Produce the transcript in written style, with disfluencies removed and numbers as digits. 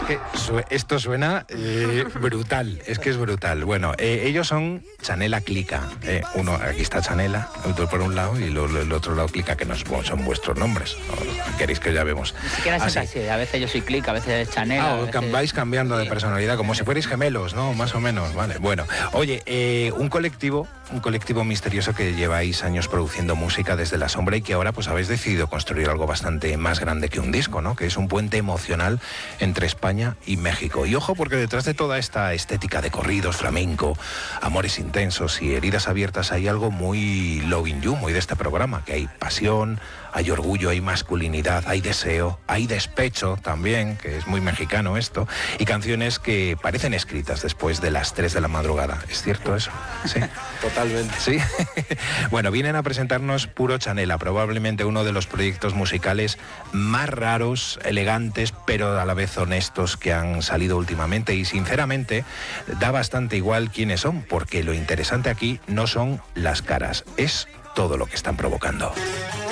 que esto suena brutal, es que es brutal. Bueno, ellos son Chanela Clica. Uno, aquí está Chanela, otro por un lado, y el otro lado Clica, que no son vuestros nombres. ¿Queréis que ya vemos? Ni siquiera sé así. A veces yo soy Clica, a veces es Chanela. Veces... vais cambiando de personalidad, como si fuerais gemelos, ¿no? Más o menos, vale. Bueno, oye, un colectivo misterioso que lleváis años produciendo música desde la sombra y que ahora pues habéis decidido construir algo bastante más grande que un disco, ¿no? Que es un puente emocional entre España y México. Y ojo, porque detrás de toda esta estética de corridos, flamenco, amores intensos y heridas abiertas hay algo muy Loving You, muy de este programa, que hay pasión, hay orgullo, hay masculinidad, hay deseo, hay despecho también, que es muy mexicano esto, y canciones que parecen escritas después de las 3 de la madrugada. ¿Es cierto eso? Sí. Totalmente. Sí. Bueno, vienen a presentarnos Puro Chanela, probablemente uno de los proyectos musicales más raros, elegantes, pero a la vez honestos que han salido últimamente, y sinceramente da bastante igual quiénes son, porque lo interesante aquí no son las caras, es todo lo que están provocando.